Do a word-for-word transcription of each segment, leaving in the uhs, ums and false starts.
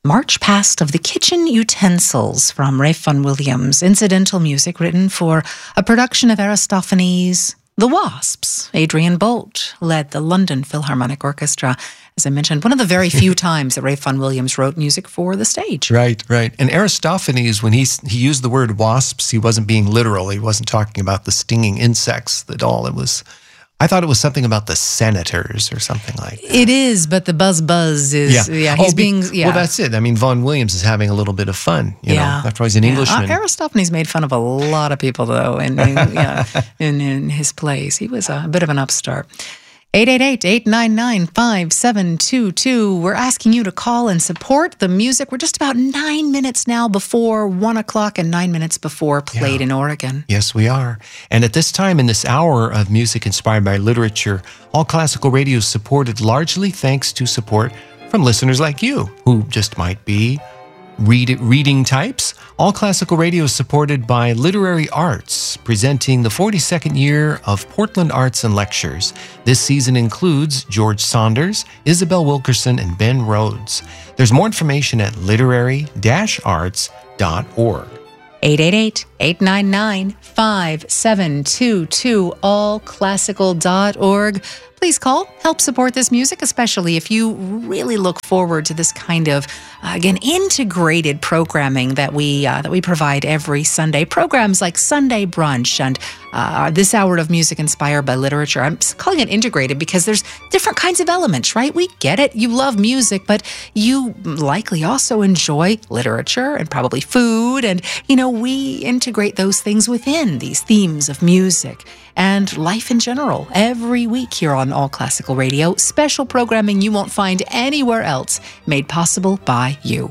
March Past of the Kitchen Utensils from Ralph Vaughan Williams, incidental music written for a production of Aristophanes' The Wasps. Adrian Bolt led the London Philharmonic Orchestra. As I mentioned, one of the very few times that Ralph Vaughan Williams wrote music for the stage. Right, right. And Aristophanes, when he, he used the word wasps, he wasn't being literal. He wasn't talking about the stinging insects at all. It was... I thought it was something about the senators or something like that. It is, but the buzz buzz is, yeah, yeah he's oh, being, yeah. Well, that's it. I mean, Vaughan Williams is having a little bit of fun, you yeah. know. After all, he's an yeah. Englishman. Uh, Aristophanes made fun of a lot of people, though, in, in, yeah, in, in his plays. He was a bit of an upstart. eight eight eight, eight nine nine, five seven two two. We're asking you to call and support the music. We're just about nine minutes now before one o'clock and nine minutes before Played yeah. in Oregon. Yes, we are. And at this time, in this hour of music inspired by literature, All Classical Radio is supported largely thanks to support from listeners like you, who just might be read, reading types. All Classical Radio is supported by Literary Arts, presenting the forty-second year of Portland Arts and Lectures. This season includes George Saunders, Isabel Wilkerson, and Ben Rhodes. There's more information at literary dash arts dot org. eight eight eight, eight nine nine, five seven two two, all classical dot org. Please call, help support this music, especially if you really look forward to this kind of, uh, again, integrated programming that we uh, that we provide every Sunday. Programs like Sunday Brunch and uh, this hour of music inspired by literature. I'm calling it integrated because there's different kinds of elements, right? We get it. You love music, but you likely also enjoy literature and probably food. And, you know, we integrate those things within these themes of music and life in general every week here on All Classical Radio. Special programming you won't find anywhere else, made possible by you.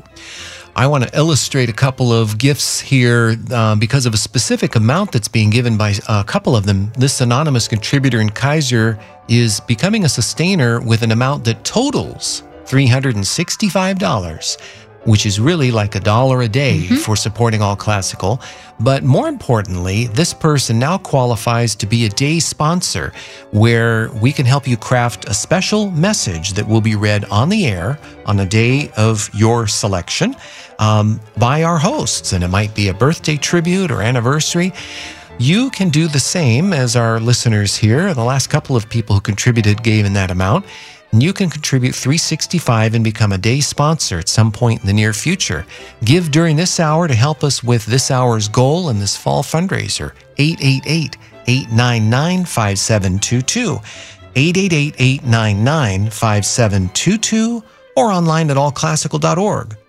I want to illustrate a couple of gifts here uh, because of a specific amount that's being given by a couple of them. This anonymous contributor in Kaiser is becoming a sustainer with an amount that totals three hundred sixty-five dollars, which is really like a dollar a day mm-hmm. for supporting All Classical. But more importantly, this person now qualifies to be a day sponsor where we can help you craft a special message that will be read on the air on a day of your selection um, by our hosts. And it might be a birthday tribute or anniversary. You can do the same as our listeners here. The last couple of people who contributed gave in that amount. And you can contribute three hundred sixty-five dollars and become a day sponsor at some point in the near future. Give during this hour to help us with this hour's goal and this fall fundraiser. eight eight eight, eight nine nine, five seven two two. eight eight eight, eight nine nine, five seven two two or online at all classical dot org.